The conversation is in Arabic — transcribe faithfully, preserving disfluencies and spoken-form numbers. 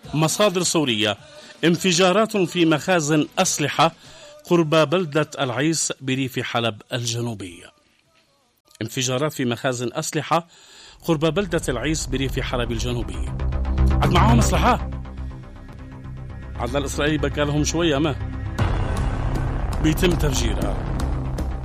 مصادر سورية: انفجارات في مخازن أسلحة قرب بلدة العيس بريف حلب الجنوبي. انفجارات في مخازن أسلحة قرب بلدة العيس بريف حلب الجنوبي. عاد معهم أسلحة، عاد الإسرائيلي بقى لهم شوية ما بيتم تفجيرها.